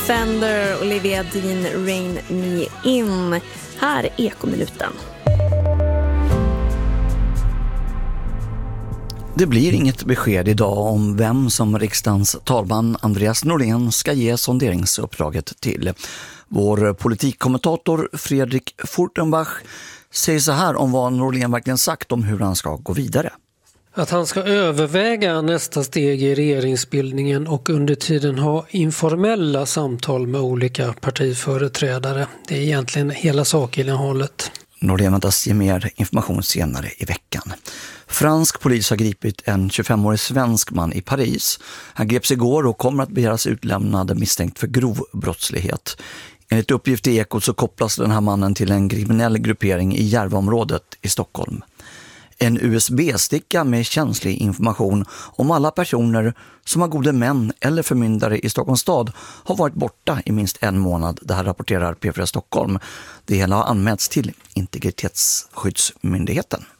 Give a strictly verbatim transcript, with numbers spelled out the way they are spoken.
Fender, Olivia Dean, Rain Me In. Här är Ekominuten. Det blir inget besked idag om vem som riksdagens talman Andreas Norlén ska ge sonderingsuppdraget till. Vår politikkommentator Fredrik Furtenbach säger så här om vad Norlén verkligen sagt om hur han ska gå vidare. Att han ska överväga nästa steg i regeringsbildningen och under tiden ha informella samtal med olika partiföreträdare. Det är egentligen hela sakinnehållet. Norlén väntas ge mer information senare i veckan. Fransk polis har gripit en tjugofemårig svensk man i Paris. Han greps igår och kommer att begäras utlämnad misstänkt för grov brottslighet. Enligt uppgift i Ekot så kopplas den här mannen till en kriminell gruppering i Järvaområdet i Stockholm. En U S B-sticka med känslig information om alla personer som har gode män eller förmyndare i Stockholms stad har varit borta i minst en månad. Det här rapporterar P fyra Stockholm. Det hela har anmälts till Integritetsskyddsmyndigheten.